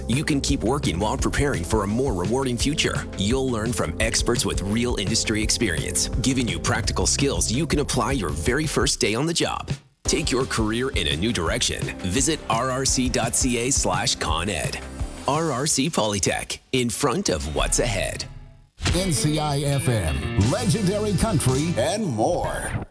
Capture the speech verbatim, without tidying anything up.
you can keep working while preparing for a more rewarding future. You'll learn from experts with real industry experience, giving you practical skills you can apply your very first day on the job. Take your career in a new direction. Visit rrc.ca slash ConEd. R R C Polytech, in front of what's ahead. N C I F M, legendary country, and more.